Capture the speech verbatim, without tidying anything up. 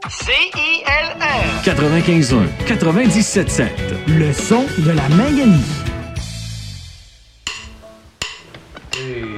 C I L R quatre-vingt-quinze un, quatre-vingt-dix-sept sept. Le son de la Manganie. Hey.